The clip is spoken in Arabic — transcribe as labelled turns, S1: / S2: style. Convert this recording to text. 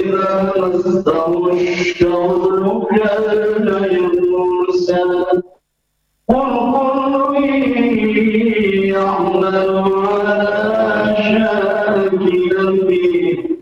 S1: وإذا مسه الشر كان يئوسا قل كل يعمل على شاكلته